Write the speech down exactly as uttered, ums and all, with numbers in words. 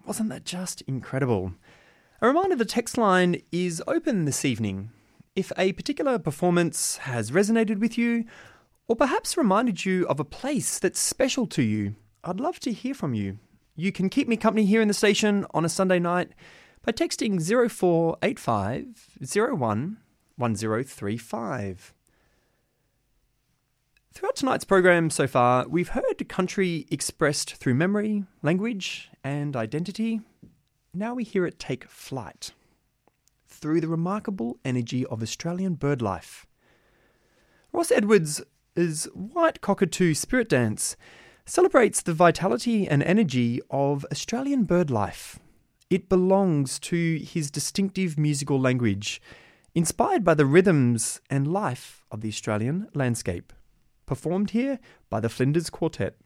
Wasn't that just incredible? A reminder the text line is open this evening. If a particular performance has resonated with you, or perhaps reminded you of a place that's special to you, I'd love to hear from you. You can keep me company here in the station on a Sunday night by texting zero four eight five zero one one zero three five. Throughout tonight's program so far, we've heard country expressed through memory, language, and identity. Now we hear it take flight through the remarkable energy of Australian bird life. Ross Edwards' White Cockatoo Spirit Dance celebrates the vitality and energy of Australian bird life. It belongs to his distinctive musical language, inspired by the rhythms and life of the Australian landscape. Performed here by the Flinders Quartet.